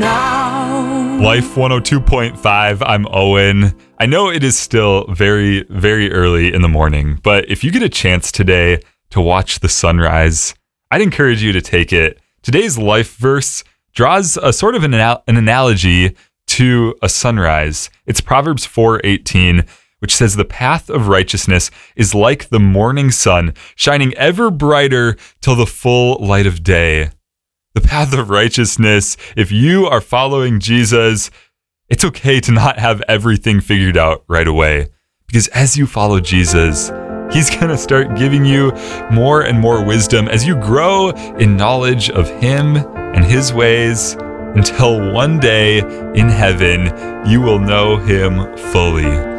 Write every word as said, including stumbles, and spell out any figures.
now. Life one oh two point five, I'm Owen. I know it is still very, very early in the morning, but if you get a chance today to watch the sunrise, I'd encourage you to take it. Today's life verse draws a sort of an, anal- an analogy to a sunrise. It's Proverbs four eighteen, which says, "The path of righteousness is like the morning sun, shining ever brighter till the full light of day." The path of righteousness, if you are following Jesus, it's okay to not have everything figured out right away. Because as you follow Jesus, He's going to start giving you more and more wisdom as you grow in knowledge of Him and His ways, until one day in heaven, you will know Him fully.